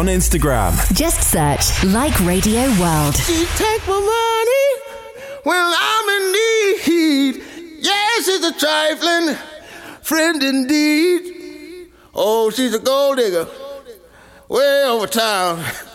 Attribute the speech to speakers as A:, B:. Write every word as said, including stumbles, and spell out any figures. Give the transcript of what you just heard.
A: On Instagram.
B: Just search Like Radio World.
C: She take my money when I'm in need. Yes, she's a trifling friend indeed. Oh, she's a gold digger way over town.